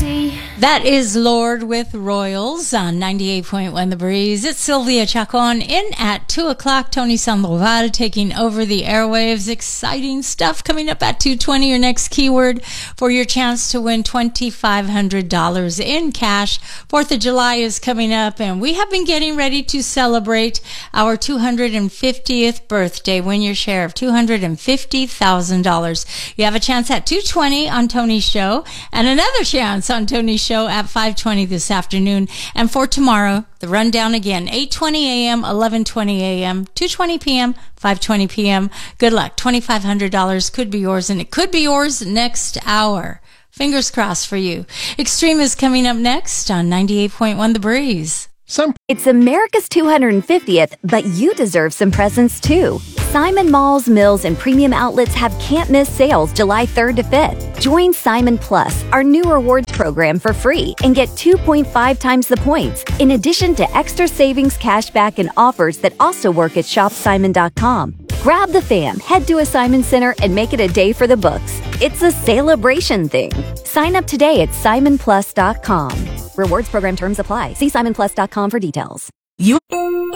That is Lord with Royals on 98.1 The Breeze. It's Sylvia Chacon in at 2 o'clock. Tony Sandoval taking over the airwaves. Exciting stuff coming up at 2:20. Your next keyword for your chance to win $2,500 in cash. 4th of July is coming up, and we have been getting ready to celebrate our 250th birthday. Win your share of $250,000. You have a chance at 2:20 on Tony's show, and another chance on Tony's show at 5:20 this afternoon. And for tomorrow, the rundown again, 8:20 a.m., 11:20 a.m., 2:20 p.m., 5:20 p.m. Good luck. $2,500 could be yours, and it could be yours next hour. Fingers crossed for you. Extreme is coming up next on 98.1 The Breeze. It's America's 250th, but you deserve some presents too. Simon Malls, Mills, and Premium Outlets have can't-miss sales July 3rd to 5th. Join Simon Plus, our new rewards program, for free and get 2.5 times the points, in addition to extra savings, cashback, and offers that also work at shopsimon.com. Grab the fam, head to a Simon Center, and make it a day for the books. It's a celebration thing. Sign up today at simonplus.com. Rewards program terms apply. See simonplus.com for details.